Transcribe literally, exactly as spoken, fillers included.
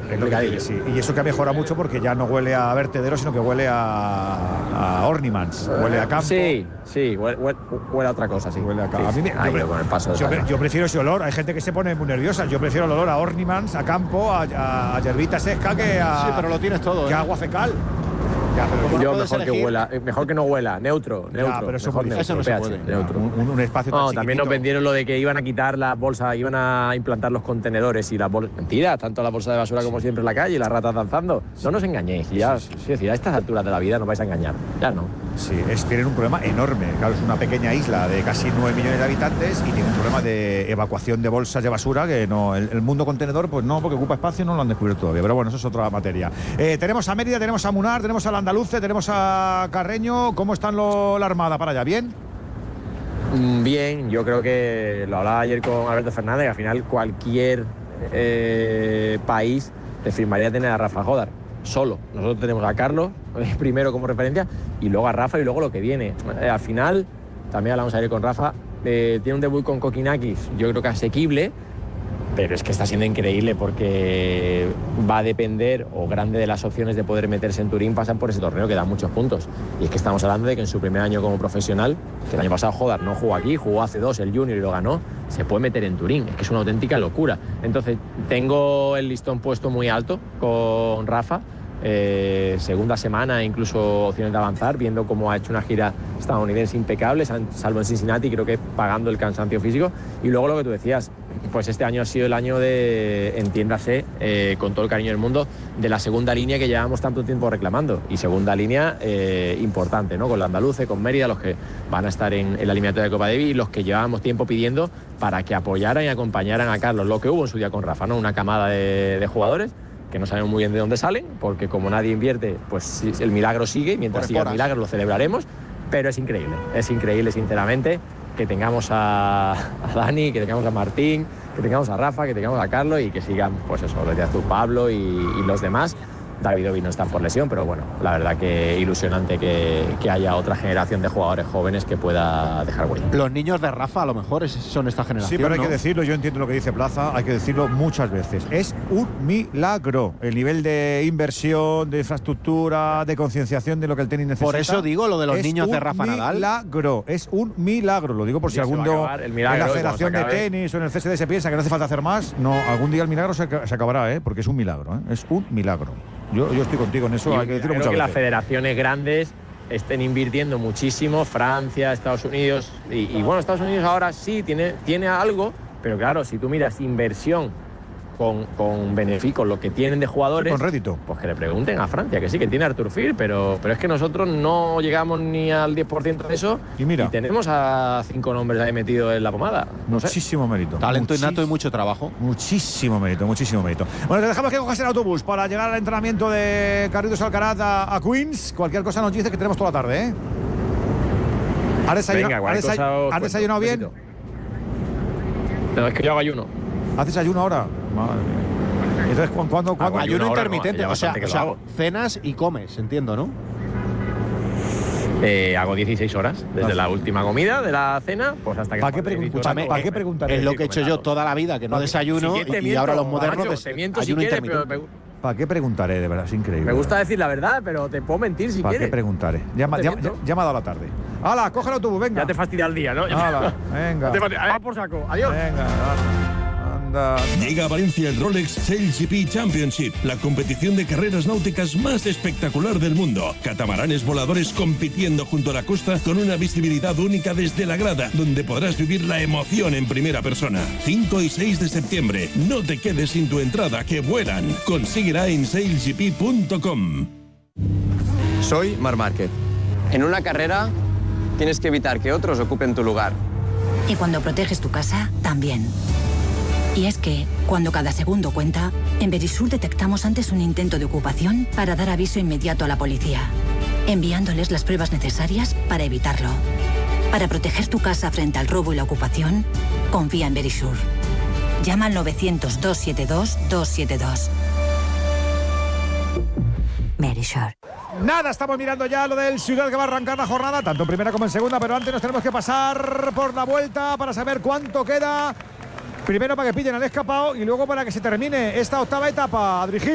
Es lo que, sí. Y eso que ha mejorado mucho porque ya no huele a vertedero, sino que huele a, a Ornimans, huele a campo. Sí, sí, huele, huele, huele a otra cosa, sí. Huele a campo. Sí, a mí me, yo, con el paso de yo, yo prefiero ese olor. Hay gente que se pone muy nerviosa. Yo prefiero el olor a Ornimans, a campo, a, a, a hierbita seca que a. Sí, pero lo tienes todo. Que ¿eh? a agua fecal. Ya, pero yo mejor que huela, mejor que no huela, neutro, neutro. Ya, pero eso, mejor neutro, eso no se pH, puede. neutro. Un, un espacio tan No, chiquitito. también nos vendieron lo de que iban a quitar las bolsas, iban a implantar los contenedores y las bolsas. Mentira, tanto la bolsa de basura como siempre en la calle y las ratas danzando. No nos engañéis, ya, sí, sí, sí. Es decir, a estas alturas de la vida nos vais a engañar, ya no. Sí, es, tienen un problema enorme. Claro, es una pequeña isla de casi nueve millones de habitantes y tiene un problema de evacuación de bolsas de basura que no, el, el mundo contenedor, pues no, porque ocupa espacio, no lo han descubierto todavía. Pero bueno, eso es otra materia. Eh, tenemos a Mérida, tenemos a Munar, tenemos al Andaluce, tenemos a Carreño. ¿Cómo están lo, la Armada para allá? ¿Bien? Bien, yo creo que lo hablaba ayer con Alberto Fernández, que al final cualquier eh, país te firmaría tener a Rafa Jodar solo. Nosotros tenemos a Carlos primero como referencia y luego a Rafa y luego lo que viene. Eh, al final, también hablamos ayer con Rafa, eh, tiene un debut con Kokinakis, yo creo que asequible, pero es que está siendo increíble porque va a depender, o grande de las opciones de poder meterse en Turín pasan por ese torneo que da muchos puntos. Y es que estamos hablando de que en su primer año como profesional, que el año pasado Jodar no jugó aquí, jugó hace dos el Junior y lo ganó, se puede meter en Turín. Es que es una auténtica locura. Entonces, tengo el listón puesto muy alto con Rafa. Eh, segunda semana, incluso opciones de avanzar, viendo cómo ha hecho una gira estadounidense impecable, salvo en Cincinnati, creo que pagando el cansancio físico. Y luego lo que tú decías, pues este año ha sido el año de, entiéndase, eh, con todo el cariño del mundo, de la segunda línea que llevamos tanto tiempo reclamando. Y segunda línea eh, importante, ¿no? Con la Andaluce, con Mérida, los que van a estar en, en la eliminatoria de Copa Davis y los que llevábamos tiempo pidiendo para que apoyaran y acompañaran a Carlos, lo que hubo en su día con Rafa, ¿no? Una camada de, de jugadores que no sabemos muy bien de dónde salen, porque como nadie invierte, pues el milagro sigue, y mientras siga el milagro lo celebraremos, pero es increíble, es increíble sinceramente que tengamos a, a Dani, que tengamos a Martín, que tengamos a Rafa, que tengamos a Carlos y que sigan, pues eso, lo decías tú, Pablo y, y los demás. David Ovi no está por lesión, pero bueno, la verdad que ilusionante que, que haya otra generación de jugadores jóvenes que pueda dejar huella. Los niños de Rafa a lo mejor es, son esta generación. Sí, pero hay ¿no? que decirlo, yo entiendo lo que dice Plaza, hay que decirlo muchas veces. Es un milagro el nivel de inversión, de infraestructura, de concienciación de lo que el tenis necesita. Por eso digo lo de los niños de Rafa Nadal. Es un milagro, es un milagro. Lo digo por si algún día en la Federación de Tenis o en el C S D se piensa que no hace falta hacer más. No, algún día el milagro se, se acabará, ¿eh? Porque es un milagro, ¿eh? Es un milagro. Yo, yo estoy contigo en eso, y hay que decirlo muchas que veces. Las federaciones grandes estén invirtiendo muchísimo, Francia, Estados Unidos, y, y bueno, Estados Unidos ahora sí tiene, tiene algo, pero claro, si tú miras inversión con, con beneficio, con lo que tienen de jugadores, con rédito, pues que le pregunten a Francia, que sí, que tiene Artur Fil, pero, pero es que nosotros no llegamos ni al diez por ciento de eso, y, mira, y tenemos a cinco nombres ahí metidos en la pomada. No muchísimo sé. mérito. Talento Muchis innato y mucho trabajo. Muchísimo mérito, muchísimo mérito. Bueno, te dejamos que cojas el autobús para llegar al entrenamiento de Carlitos Alcaraz a, a Queens. Cualquier cosa nos dice que tenemos toda la tarde, ¿eh? ¿Has desayunado, Venga, desay ¿has desayunado bien? No, es que yo hago ayuno. ¿Haces ayuno ahora? Madre mía. Entonces, ¿cuándo? cuándo, cuándo? Ayuno hora, intermitente, no, o sea, o sea hago. cenas y comes, entiendo, ¿no? Eh, hago dieciséis horas, desde ah, la última comida de la cena, pues hasta que... ¿Para qué, pregun ¿para qué preguntar? Es lo que he hecho yo toda la vida, que no desayuno, si y, miento, y ahora los modernos macho, des te miento ayuno si quieres, intermitente. pero me, ¿Para qué preguntaré? De verdad, es increíble. Me gusta decir la verdad, pero te puedo mentir si ¿Para quieres. qué preguntaré? Ya, no ya, ya, ya me ha dado la tarde. ¡Hala, coge el autobús, venga! Ya te fastidia el día, ¿no? ¡Hala, venga! Ya te fastidia. ¡Ah, por saco! ¡Adiós! Venga, anda. Llega a Valencia el Rolex Sail G P Championship, la competición de carreras náuticas más espectacular del mundo. Catamaranes voladores compitiendo junto a la costa con una visibilidad única desde la grada, donde podrás vivir la emoción en primera persona. cinco y seis de septiembre. No te quedes sin tu entrada, que vuelan. Consíguela en sail g p punto com. Soy Marc Márquez. En una carrera tienes que evitar que otros ocupen tu lugar. Y cuando proteges tu casa, también. Y es que, cuando cada segundo cuenta, en Verisur detectamos antes un intento de ocupación para dar aviso inmediato a la policía, enviándoles las pruebas necesarias para evitarlo. Para proteger tu casa frente al robo y la ocupación, confía en Verisur. Llama al novecientos, dos siete dos, dos siete dos. Verisur. Nada, estamos mirando ya lo del Ciudad que va a arrancar la jornada, tanto en primera como en segunda, pero antes nos tenemos que pasar por la vuelta para saber cuánto queda. Primero para que pillen al escapado y luego para que se termine esta octava etapa. Adri Gil.